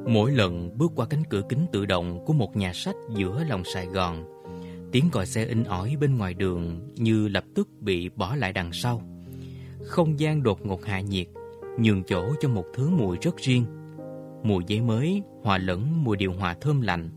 Mỗi lần bước qua cánh cửa kính tự động của một nhà sách giữa lòng Sài Gòn, tiếng còi xe inh ỏi bên ngoài đường như lập tức bị bỏ lại đằng sau. Không gian đột ngột hạ nhiệt, nhường chỗ cho một thứ mùi rất riêng. Mùi giấy mới hòa lẫn mùi điều hòa thơm lạnh.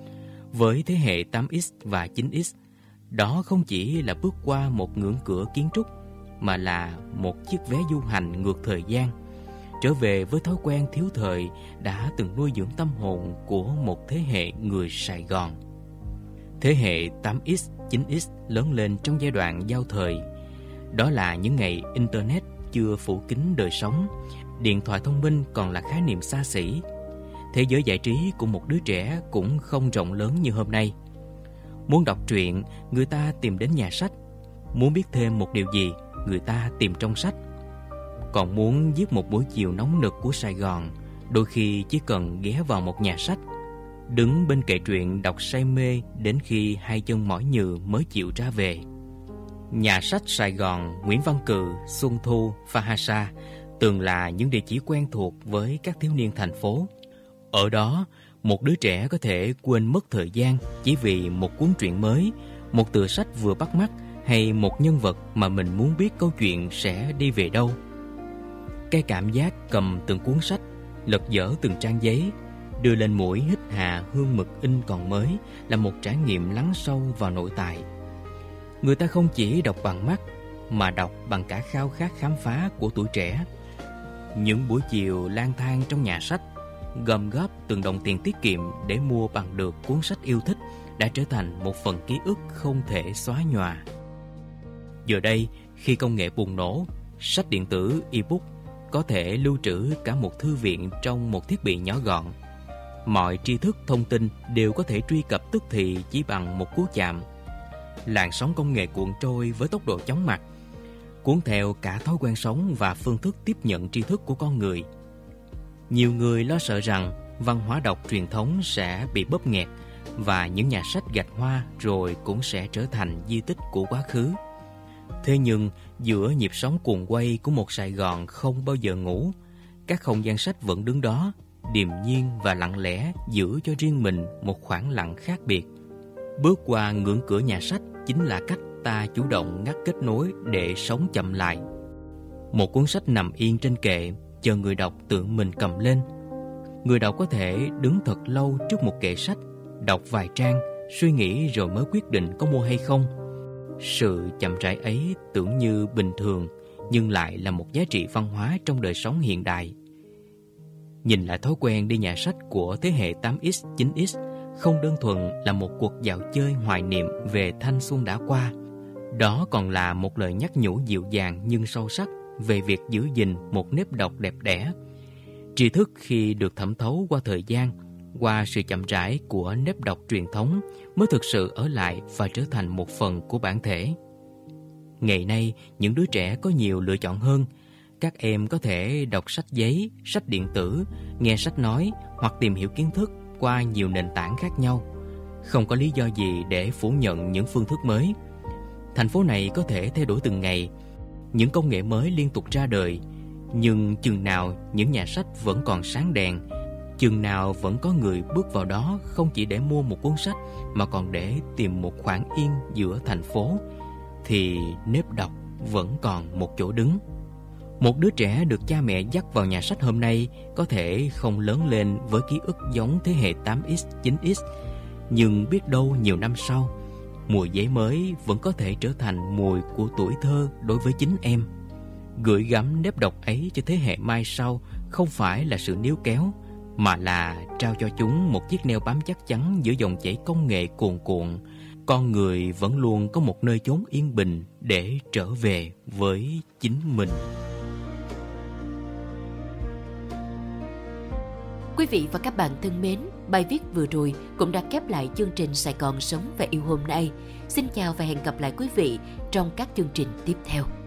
Với thế hệ 8X và 9X, đó không chỉ là bước qua một ngưỡng cửa kiến trúc, mà là một chiếc vé du hành ngược thời gian, trở về với thói quen thiếu thời đã từng nuôi dưỡng tâm hồn của một thế hệ người Sài Gòn. Thế hệ 8X, 9X lớn lên trong giai đoạn giao thời. Đó là những ngày Internet chưa phủ kín đời sống, điện thoại thông minh còn là khái niệm xa xỉ. Thế giới giải trí của một đứa trẻ cũng không rộng lớn như hôm nay. Muốn đọc truyện, người ta tìm đến nhà sách. Muốn biết thêm một điều gì, người ta tìm trong sách. Còn muốn giết một buổi chiều nóng nực của Sài Gòn, đôi khi chỉ cần ghé vào một nhà sách, đứng bên kệ truyện đọc say mê đến khi hai chân mỏi nhừ mới chịu ra về. Nhà sách Sài Gòn, Nguyễn Văn Cừ, Xuân Thu, Phahasa từng là những địa chỉ quen thuộc với các thiếu niên thành phố. Ở đó, một đứa trẻ có thể quên mất thời gian chỉ vì một cuốn truyện mới, một tựa sách vừa bắt mắt hay một nhân vật mà mình muốn biết câu chuyện sẽ đi về đâu. Cái cảm giác cầm từng cuốn sách, lật dở từng trang giấy, đưa lên mũi hít hà hương mực in còn mới là một trải nghiệm lắng sâu vào nội tại. Người ta không chỉ đọc bằng mắt, mà đọc bằng cả khao khát khám phá của tuổi trẻ. Những buổi chiều lang thang trong nhà sách, gom góp từng đồng tiền tiết kiệm để mua bằng được cuốn sách yêu thích đã trở thành một phần ký ức không thể xóa nhòa. Giờ đây, khi công nghệ bùng nổ, sách điện tử ebook có thể lưu trữ cả một thư viện trong một thiết bị nhỏ gọn. Mọi tri thức thông tin đều có thể truy cập tức thì chỉ bằng một cú chạm. Làn sóng công nghệ cuộn trôi với tốc độ chóng mặt, cuốn theo cả thói quen sống và phương thức tiếp nhận tri thức của con người. Nhiều người lo sợ rằng văn hóa đọc truyền thống sẽ bị bóp nghẹt và những nhà sách gạch hoa rồi cũng sẽ trở thành di tích của quá khứ. Thế nhưng giữa nhịp sống cuồng quay của một Sài Gòn không bao giờ ngủ, các không gian sách vẫn đứng đó, điềm nhiên và lặng lẽ giữ cho riêng mình một khoảng lặng khác biệt. Bước qua ngưỡng cửa nhà sách chính là cách ta chủ động ngắt kết nối để sống chậm lại. Một cuốn sách nằm yên trên kệ, chờ người đọc tự mình cầm lên. Người đọc có thể đứng thật lâu trước một kệ sách, đọc vài trang, suy nghĩ rồi mới quyết định có mua hay không. Sự chậm rãi ấy tưởng như bình thường, nhưng lại là một giá trị văn hóa trong đời sống hiện đại. Nhìn lại thói quen đi nhà sách của thế hệ 8X, 9X không đơn thuần là một cuộc dạo chơi hoài niệm về thanh xuân đã qua. Đó còn là một lời nhắc nhủ dịu dàng nhưng sâu sắc về việc giữ gìn một nếp đọc đẹp đẽ. Tri thức khi được thẩm thấu qua thời gian, qua sự chậm rãi của nếp đọc truyền thống mới thực sự ở lại và trở thành một phần của bản thể. Ngày nay, những đứa trẻ có nhiều lựa chọn hơn. Các em có thể đọc sách giấy, sách điện tử, nghe sách nói hoặc tìm hiểu kiến thức qua nhiều nền tảng khác nhau. Không có lý do gì để phủ nhận những phương thức mới. Thành phố này có thể thay đổi từng ngày, những công nghệ mới liên tục ra đời, nhưng chừng nào những nhà sách vẫn còn sáng đèn, chừng nào vẫn có người bước vào đó không chỉ để mua một cuốn sách mà còn để tìm một khoảng yên giữa thành phố, thì nếp đọc vẫn còn một chỗ đứng. Một đứa trẻ được cha mẹ dắt vào nhà sách hôm nay có thể không lớn lên với ký ức giống thế hệ 8X, 9X, nhưng biết đâu nhiều năm sau, mùi giấy mới vẫn có thể trở thành mùi của tuổi thơ đối với chính em. Gửi gắm nếp đọc ấy cho thế hệ mai sau không phải là sự níu kéo, mà là trao cho chúng một chiếc neo bám chắc chắn giữa dòng chảy công nghệ cuồn cuộn. Con người vẫn luôn có một nơi chốn yên bình để trở về với chính mình. Quý vị và các bạn thân mến, bài viết vừa rồi cũng đã khép lại chương trình Sài Gòn Sống và Yêu hôm nay. Xin chào và hẹn gặp lại quý vị trong các chương trình tiếp theo.